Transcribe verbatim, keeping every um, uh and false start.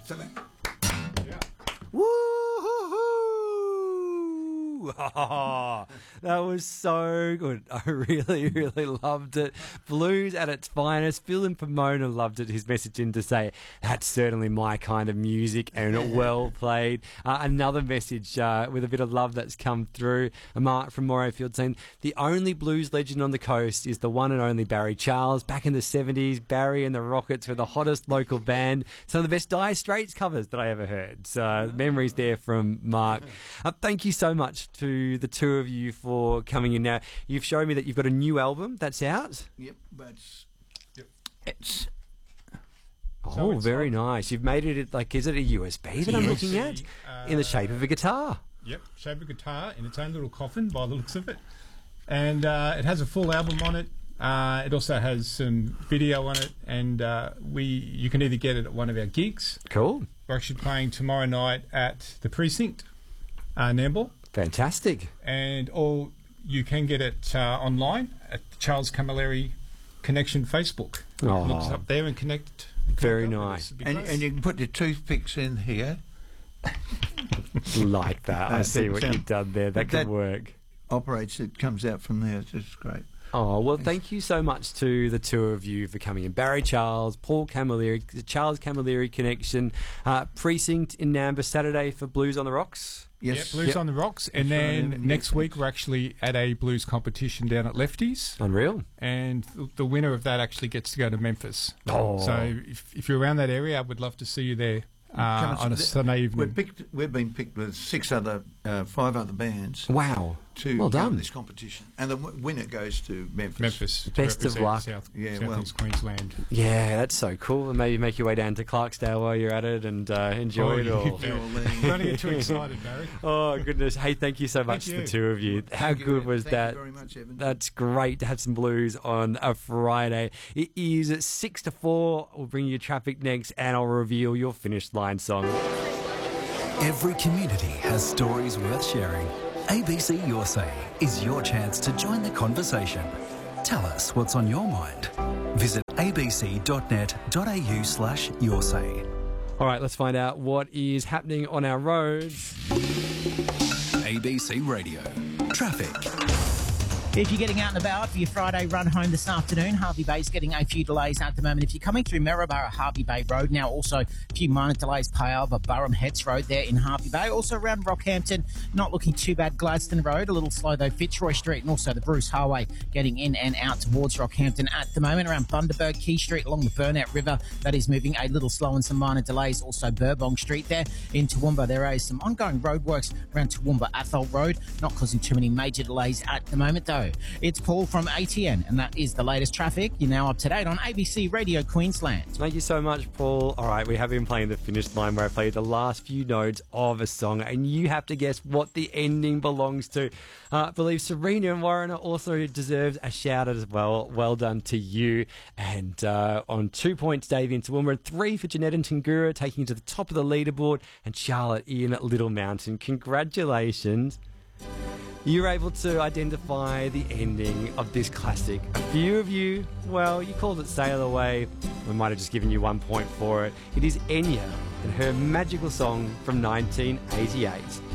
So that, Woo-hoo-hoo! Oh, that was so good. I really, really loved it. Blues at its finest. Phil and Pomona loved it. His message in to say, that's certainly my kind of music, and well played. Uh, another message uh, with a bit of love that's come through. A mark from Morayfield saying, the only blues legend on the coast is the one and only Barry Charles. Back in the seventies, Barry and the Rockets were the hottest local band. Some of the best Dire Straits covers that I ever heard. So memories there from Mark. Uh, thank you so much to the two of you for coming in. Now, you've shown me that you've got a new album that's out. yep, but it's, Yep. it's Oh, So it's very like- nice. You've made it like, is it a U S B that I'm U S looking B, at? uh, In the shape of a guitar. Yep, shape of guitar in its own little coffin by the looks of it. And uh, it has a full album on it. Uh, it also has some video on it, and uh, we you can either get it at one of our gigs. Cool. We're actually playing tomorrow night at the Precinct, uh, Nambour, Fantastic. and or you can get it uh, online at Charles Camilleri Connection Facebook. Oh. Look us up there and connect. Very connect up with nice. us. It'd be and, great. and you can put your toothpicks in here. Like that. I Uh, see but, what um, you've done there. That but could that- work. Operates, it comes out from there. It's just great. Oh, well, thank you so much to the two of you for coming in. Barry Charles, Paul Camilleri, the Charles Camilleri Connection, uh, Precinct in Nambour, Saturday for Blues on the Rocks. Yeah, Yes. Blues Yep. on the Rocks. And That's right, then yeah, next yeah. week we're actually at a blues competition down at Lefties. Unreal. And th- the winner of that actually gets to go to Memphis. Oh. So if, if you're around that area, I would love to see you there uh, Come and on a see- Sunday We're evening. picked, we've been picked with six other, uh, five other bands Wow. to Well go done. in this competition, and the w- winner goes to Memphis. Memphis. to Best of represent luck. South, Yeah, South well- East Queensland. Yeah, that's so cool. And maybe make your way down to Clarksdale while you're at it and uh, enjoy Oh, it yeah. all. New Orleans. Don't get too excited, Barry. Oh, goodness. Hey, thank you so much Thank to you. the two of you. How Thank you, good Evan. was Thank that? you very much, Evan. That's great to have some blues on a Friday. It is at six to four. We'll bring you traffic next, and I'll reveal your finish line song. Every community has stories worth sharing. A B C Your Say is your chance to join the conversation. Tell us what's on your mind. Visit abc.net.au slash your say. All right, let's find out what is happening on our roads. A B C Radio. Traffic. If you're getting out and about for your Friday run home this afternoon, Harvey Bay's getting a few delays at the moment. If you're coming through Maryborough, Harvey Bay Road, now also a few minor delays, Payalba, Burham Heads Road there in Harvey Bay. Also around Rockhampton, not looking too bad. Gladstone Road, a little slow though. Fitzroy Street and also the Bruce Highway getting in and out towards Rockhampton at the moment. Around Bundaberg, Key Street along the Burnout River, that is moving a little slow and some minor delays. Also Burbong Street there in Toowoomba. There is some ongoing roadworks around Toowoomba Athol Road, not causing too many major delays at the moment though. It's Paul from A T N, and that is the latest traffic. You're now up to date on A B C Radio Queensland. Thank you so much, Paul. All right, we have been playing the finish line where I played the last few notes of a song, and you have to guess what the ending belongs to. Uh, I believe Serena and Warren also deserves a shout out as well. Well done to you. And uh, on two points, Dave in Toowoomba, and three for Jeanette and Tangura, taking to the top of the leaderboard, and Charlotte in Little Mountain. Congratulations. You're able to identify the ending of this classic. A few of you, well, you called it Sail Away. We might have just given you one point for it. It is Enya and her magical song from nineteen eighty-eight.